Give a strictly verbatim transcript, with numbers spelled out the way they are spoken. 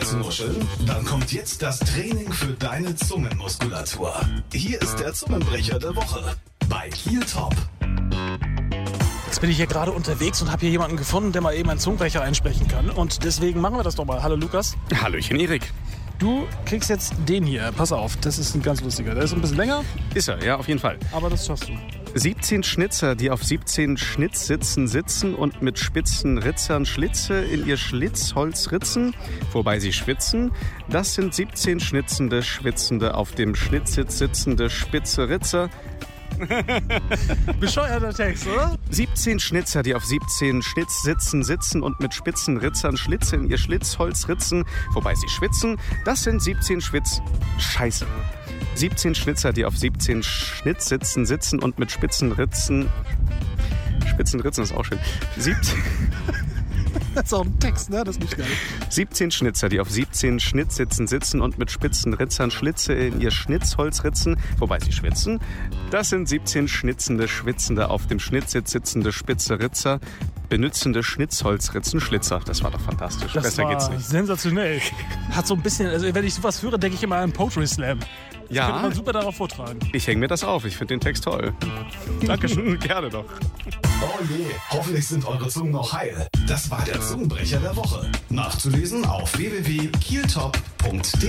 schwer zu nuscheln? Dann kommt jetzt das Training für deine Zungenmuskulatur. Hier ist der Zungenbrecher der Woche bei Kiel Top. Jetzt bin ich hier gerade unterwegs und habe hier jemanden gefunden, der mal eben einen Zungenbrecher einsprechen kann. Und deswegen machen wir das doch mal. Hallo Lukas. Hallöchen Erik. Du kriegst jetzt den hier. Pass auf, das ist ein ganz lustiger. Der ist ein bisschen länger. Ist er, ja, auf jeden Fall. Aber das schaffst du. siebzehn Schnitzer, die auf siebzehn Schnitzsitzen sitzen und mit spitzen Ritzern Schlitze in ihr Schlitzholz ritzen, wobei sie schwitzen. Das sind siebzehn schnitzende, schwitzende, auf dem Schnitzsitz sitzende spitze Ritzer. Bescheuerter Text, oder? siebzehn Schnitzer, die auf siebzehn Schnitzsitzen sitzen und mit spitzen Ritzern Schlitze in ihr Schlitzholz ritzen, wobei sie schwitzen. Das sind siebzehn Schwitz... Scheiße. siebzehn Schnitzer, die auf siebzehn Schnitzsitzen sitzen und mit spitzen Ritzen... Spitzen Ritzen ist auch schön. siebzehn... Das ist auch ein Text, ne? Das ist nicht geil. siebzehn Schnitzer, die auf siebzehn Schnitzsitzen sitzen und mit spitzen Ritzern Schlitze in ihr Schnitzholz ritzen, wobei sie schwitzen. Das sind siebzehn schnitzende, schwitzende, auf dem Schnittsitz sitzende spitze Ritzer, benützende Schnitzholzritzen Schlitzer. Das war doch fantastisch. Das Besser war geht's nicht. sensationell. Hat so ein bisschen, also wenn ich sowas höre, denke ich immer an Poetry Slam. Das Ja. könnte man super darauf vortragen. Ich hänge mir das auf. Ich finde den Text toll. Dankeschön. Gerne doch. Oh je, hoffentlich sind eure Zungen noch heil. Das war der Zungenbrecher der Woche. Nachzulesen auf w w w punkt kieltop punkt de.